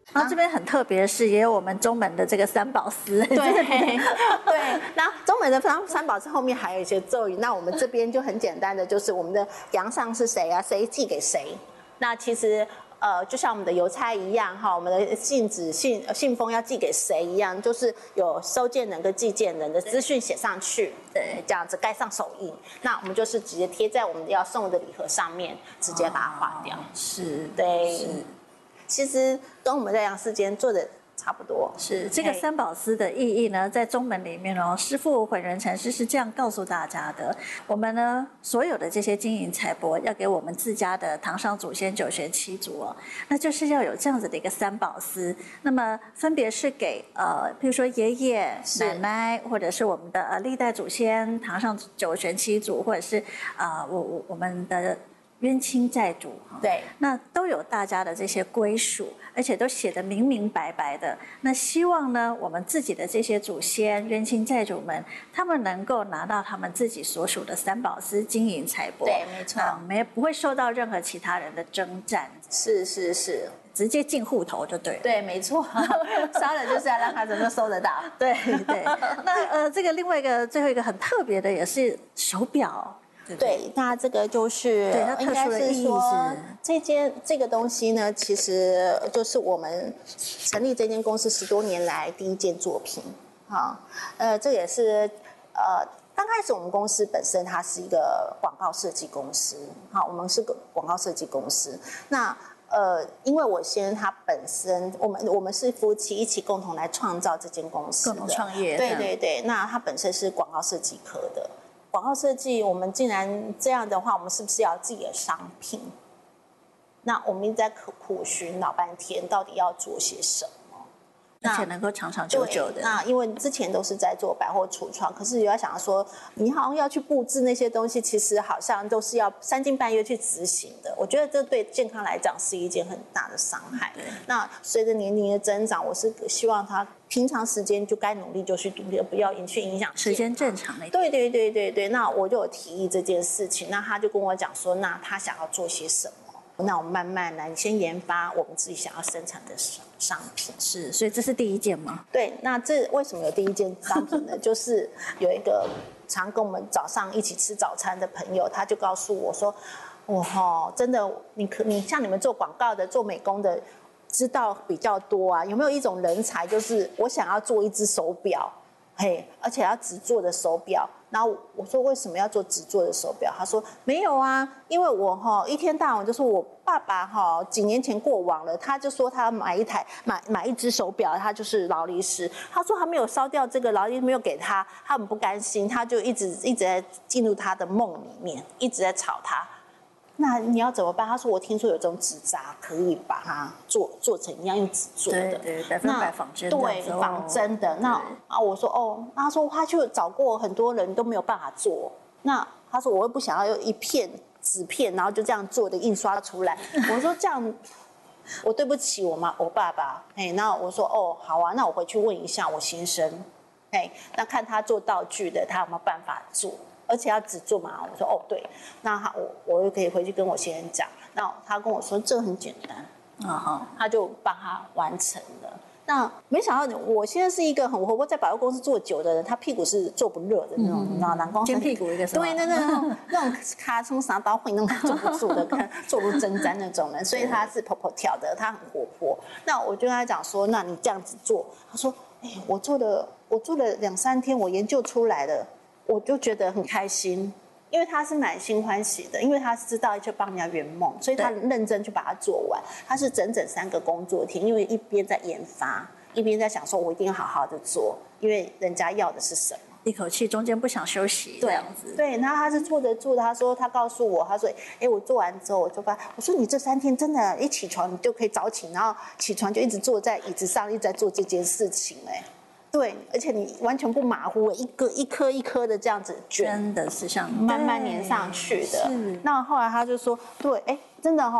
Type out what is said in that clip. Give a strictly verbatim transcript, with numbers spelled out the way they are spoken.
然后这边很特别的是，也有我们中门的这个三宝丝。 对对，那中门的三三宝丝后面还有一些咒语。那我们这边就很简单的，就是我们的阳上是谁啊？谁寄给谁？那其实呃，就像我们的邮差一样哈，我们的信纸、信信封要寄给谁一样，就是有收件人跟寄件人的资讯写上去，对，这样子盖上手印。那我们就是直接贴在我们要送的礼盒上面，直接把它划掉。 哦、是， 对。 是其实跟我们在阳世间做的差不多。 是这个三宝丝的意义呢，在中门里面哦，师父慧仁禅师是这样告诉大家的：我们呢，所有的这些金银财帛，要给我们自家的堂上祖先九玄七祖哦，那就是要有这样子的一个三宝丝。那么分别是给呃，譬如说爷爷、奶奶，或者是我们的呃历代祖先、堂上九玄七祖，或者是呃我我我们的冤亲债主， 对， 那都有大家的这些归属，而且都写得明明白白的。那希望呢，我们自己的这些祖先、冤亲债主们，他们能够拿到他们自己所属的三宝丝、金银财帛， 对，没错， 呃、没不会受到任何其他人的征战， 是是是， 直接进户头就对了。 对，没错，烧了就是要让他怎么收得到。 对对，那呃，这个另外一个最后一个很特别的也是手表。 对, 对，那这个就是对它特殊的意义是这件这个东西呢，其实就是我们成立这间公司十多年来第一件作品。好，呃，这也是呃刚开始我们公司本身它是一个广告设计公司，好，我们是个广告设计公司。那呃，因为我先生他本身，我们我们是夫妻一起共同来创造这间公司的， 共同创业。 对对对，那他本身是广告设计科的。广告设计，我们既然这样的话，我们是不是要有自己的商品？那我们一直在苦苦寻老半天，到底要做些什么？ 而且能够长长久久的。 那因为之前都是在做百货橱窗，可是有要想说，你好像要去布置那些东西，其实好像都是要三更半夜去执行的。我觉得这对健康来讲是一件很大的伤害。那随着年龄的增长，我是希望他平常时间就该努力就去努力，不要去影响时间正常的。 对对对对对，那我就有提议这件事情，那他就跟我讲说，那他想要做些什么？那我们慢慢来，先研发我们自己想要生产的商品。 是，所以这是第一件吗？ 对，那这为什么有第一件商品呢？就是有一个常跟我们早上一起吃早餐的朋友，他就告诉我说：“哇哈，真的，你可你像你们做广告的、做美工的，知道比较多啊。有没有一种人才，就是我想要做一只手表，嘿，而且要纸做的手表？”然后我说为什么要做纸做的手表？他说没有啊，因为我哈一天到晚就说我爸爸哈几年前过往了，他就说他要买一台买买一只手表，他就是劳力士。他说他没有烧掉这个劳力士，没有给他，他很不甘心，他就一直一直在进入他的梦里面，一直在吵他。那你要怎么办？他说我听说有这种纸扎可以把它做做成一样用纸做的， 对对，百分百仿真的， 对仿真的。那啊，我说哦，那他说他去找过很多人都没有办法做。那他说我又不想要用一片纸片，然后就这样做的印刷出来。我说这样，我对不起我妈我爸爸。哎，那我说哦好啊，那我回去问一下我先生，哎，那看他做道具的，他有没有办法做。而且要只做嘛，我说哦对，那他我我就可以回去跟我先生讲，那他跟我说这很简单，啊哈，他就帮他完成了。那没想到我现在是一个很活泼，在百货公司做久的人，他屁股是坐不热的那种，你知道蓝光尖屁股一个什么？ 对，那那种那种卡通啥刀会那种坐不住的，看坐如针毡那种人，所以他是跑跑跳的，他很活泼。那我就跟他讲说，那你这样子做，他说，哎，我做了我做了两三天，我研究出来了。我就觉得很开心，因为他是满心欢喜的，因为他知道去帮人家圆梦，所以他认真去把它做完。他是整整三个工作天，因为一边在研发，一边在想说，我一定要好好的做，因为人家要的是什么， 一口气中间不想休息这样子。 对，然后他是做得住的。他说，他告诉我，他说，哎，我做完之后，我就发，我说你这三天真的，一起床你就可以早起，然后起床就一直坐在椅子上，一直在做这件事情，哎。对，而且你完全不马虎，一个一颗一颗的这样子卷， 真的是像慢慢粘上去的。那后来他就说，对，哎，真的哈、哦。